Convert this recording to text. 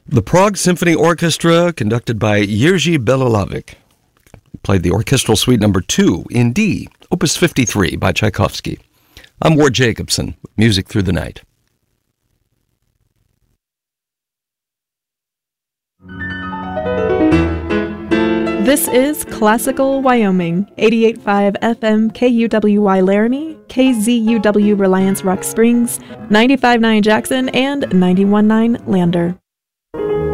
The Prague Symphony Orchestra, conducted by Jiří Bělohlávek, played the Orchestral Suite No. 2 in D, Opus 53 by Tchaikovsky. I'm Ward Jacobson, Music Through the Night. This is Classical Wyoming, 88.5 FM KUWY Laramie, KZUW Reliance Rock Springs, 95.9 Jackson, and 91.9 Lander.